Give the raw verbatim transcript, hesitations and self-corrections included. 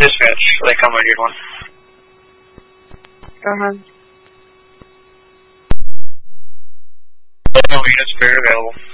Dispatch, they come and get one. Uh-huh. No units fair available.